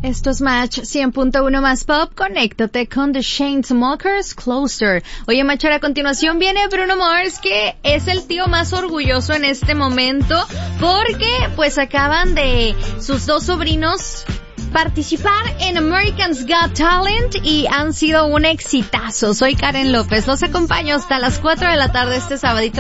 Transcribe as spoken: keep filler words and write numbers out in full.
Esto es Match cien punto uno más Pop. Conéctate con The Chainsmokers, Closer. Oye, Match, a continuación viene Bruno Mars, que es el tío más orgulloso en este momento, porque pues acaban de sus dos sobrinos participar en American's Got Talent y han sido un exitazo. Soy Karen López. Los acompaño hasta las cuatro de la tarde este sabadito.